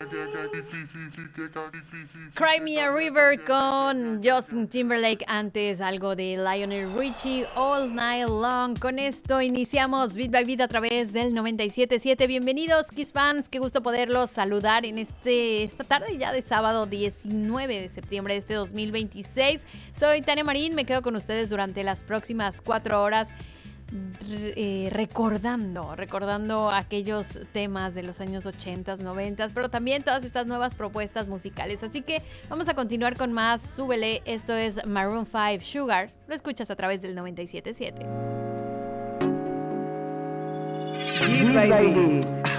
Cry Me a River con Justin Timberlake, antes algo de Lionel Richie, All Night Long. Con esto iniciamos Beat by Beat a través del 97.7. Bienvenidos, Kiss fans, qué gusto poderlos saludar en esta tarde ya de sábado 19 de septiembre de este 2026. Soy Tania Marín, me quedo con ustedes durante las próximas 4 horas. Recordando aquellos temas de los años 80, 90, pero también todas estas nuevas propuestas musicales. Así que vamos a continuar con más. Súbele, esto es Maroon 5 Sugar. Lo escuchas a través del 97.7. Beat by Beat.